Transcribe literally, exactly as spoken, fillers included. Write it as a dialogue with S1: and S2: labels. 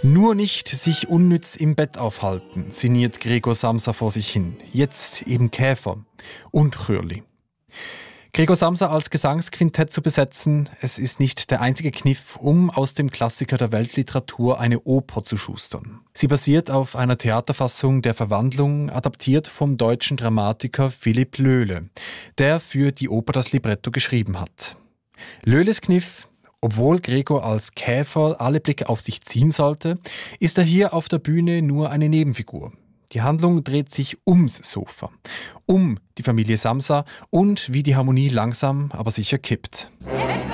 S1: Nur nicht sich unnütz im Bett aufhalten, sinniert Gregor Samsa vor sich hin. Jetzt eben Käfer und Chürli. Gregor Samsa als Gesangsquintett zu besetzen, es ist nicht der einzige Kniff, um aus dem Klassiker der Weltliteratur eine Oper zu schustern. Sie basiert auf einer Theaterfassung der Verwandlung, adaptiert vom deutschen Dramatiker Philipp Löhle, der für die Oper das Libretto geschrieben hat. Löhles Kniff: Obwohl Gregor als Käfer alle Blicke auf sich ziehen sollte, ist er hier auf der Bühne nur eine Nebenfigur. Die Handlung dreht sich ums Sofa, um die Familie Samsa und wie die Harmonie langsam, aber sicher kippt.